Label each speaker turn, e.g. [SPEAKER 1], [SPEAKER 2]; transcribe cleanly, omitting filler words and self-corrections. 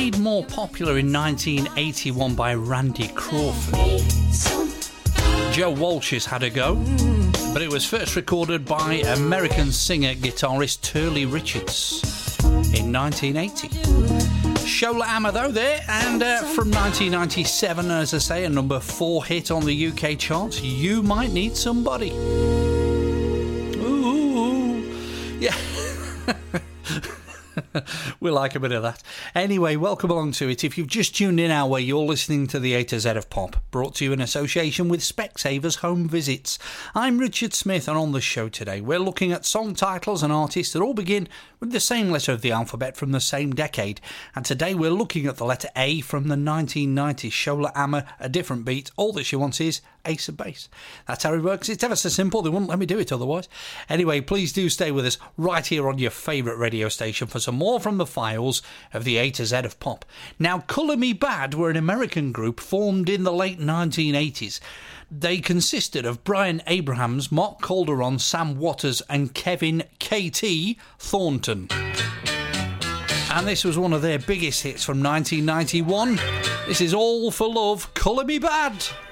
[SPEAKER 1] made more popular in 1981 by Randy Crawford. Joe Walsh's Had a Go, but it was first recorded by American singer-guitarist Turley Richards in 1980. Shola Ama, though, there, and from 1997, as I say, a number 4 hit on the UK charts, You Might Need Somebody. Ooh, yeah. We like a bit of that. Anyway, welcome along to it. If you've just tuned in our way, you're listening to the A to Z of Pop, brought to you in association with Specsavers Home Visits. I'm Richard Smith, and on the show today, we're looking at song titles and artists that all begin with the same letter of the alphabet from the same decade. And today we're looking at the letter A from the 1990s. Shola Ama, A Different Beat. All that she wants is ace of base. That's how it works. It's ever so simple. They wouldn't let me do it otherwise. Anyway, please do stay with us right here on your favourite radio station for some more from the files of the A to Z of Pop. Now, Colour Me Badd were an American group formed in the late 1980s. They consisted of Brian Abrahams, Mark Calderon, Sam Waters and Kevin KT Thornton. And this was one of their biggest hits from 1991. This is All for Love, Colour Me Badd.